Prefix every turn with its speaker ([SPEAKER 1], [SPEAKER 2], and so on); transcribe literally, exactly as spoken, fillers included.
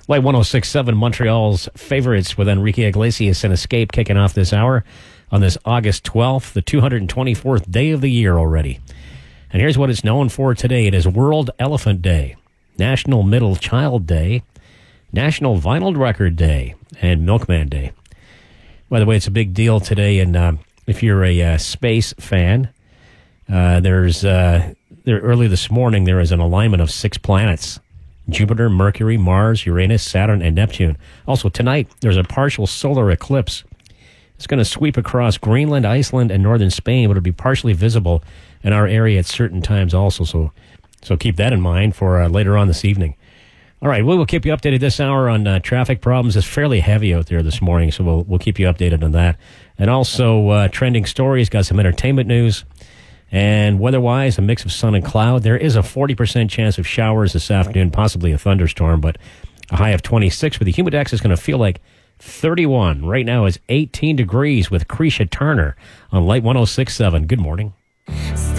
[SPEAKER 1] Light one oh six point seven, Montreal's favorites with Enrique Iglesias and Escape kicking off this hour on this August twelfth, the two hundred twenty-fourth day of the year already. And here's what it's known for today. It is World Elephant Day, National Middle Child Day, National Vinyl Record Day, and Milkman Day. By the way, it's a big deal today, and uh, if you're a uh, space fan, uh, there's uh, there early this morning there is an alignment of six planets: Jupiter, Mercury, Mars, Uranus, Saturn, and Neptune. Also tonight, there's a partial solar eclipse. It's going to sweep across Greenland, Iceland, and northern Spain, but it'll be partially visible in our area at certain times also. So, so keep that in mind for uh, later on this evening. All right, we will keep you updated this hour on uh, traffic problems. It's fairly heavy out there this morning, so we'll we'll keep you updated on that. And also uh, trending stories, got some entertainment news. And weather-wise, a mix of sun and cloud. There is a forty percent chance of showers this afternoon, possibly a thunderstorm, but a high of twenty-six. But the humidex is going to feel like thirty-one. Right now is eighteen degrees with Cretia Turner on Light one oh six point seven. Good morning.